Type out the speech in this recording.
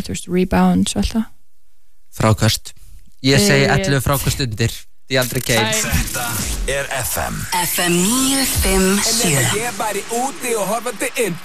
þú veist, rebound svo alltaf. Frákast. Ég segi 11 frákast undir. DeAndre Kane. Þetta FM. FM 957. En ég er bara úti og horfandi inn.